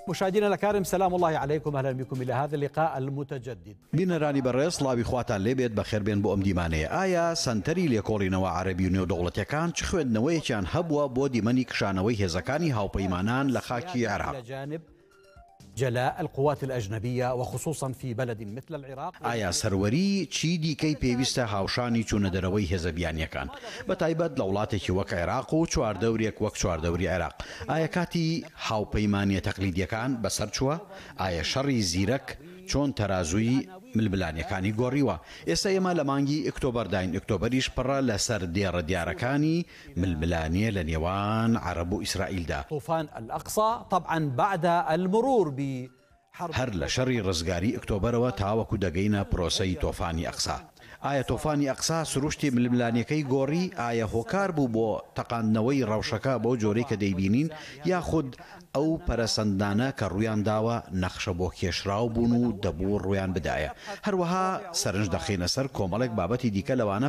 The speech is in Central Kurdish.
مشاهدينا الكرام سلام الله عليكم، اهلا بكم الى هذا اللقاء المتجدد. بینەرانی بەڕێز سڵاوی خواتان لێبێت بەخێر بێن بۆ ئەم دیمانەیە. ئایا سەنتەری لێکۆڵینەوە عەرەبی و نێودەوڵەتیەکان چ خوێندنەوەیەکیان هەبووە بۆ دیمەنی کشانەوەی هێزەکانی هاوپەیمانان لە خاکی عێراق؟ جلاء القوات الأجنبية وخصوصا في بلد مثل العراق. ئایا سەروەری چی دیکەی پێویستە هاوشانی چوونەدەرەوەی هێزەبیانیەکان بەتایبەت لە وڵاتێکی وەک عێراق و چواردەورێک وەک چواردەوری عێراق؟ ئایا کاتی هاوپەیمانیە تەقلیدیەکان بەسەر چووە؟ ئایا شەڕی زیرەک چۆن تەرازووی ململانیەکانی گۆڕیوە؟ ئێستا ئێمە لە مانگی ئۆکتۆبەرداین، ئۆکتۆبەریش پڕە لەسەر دێڕە دیارەکانی ململانیە لە نێوان عەرەب و ئیسرائیلدا. طوفان الأقصى طبعا بعد المرور هەر لە شەڕی ڕزگاری ئۆکتۆبەرەوە تاوەکو دەگەینە پرۆسەی تۆفانی ئەقسا. ئایا تۆفانی ئەقسا سروشتی ململانیەکەی گۆڕی؟ ئایا هۆکار بوو بۆ تەقاندنەوەی ڕەوشەکە بۆ جۆرەی کە دەیبینین، یاخود ئەو پەرەسەندانە کە ڕویان داوە نەخشە بۆ کێشراو بوون و دەبوو ڕویان بدایە؟ هەروەها سەرنج دەخینە سەر کۆمەڵێک بابەتی دیکە لەوانە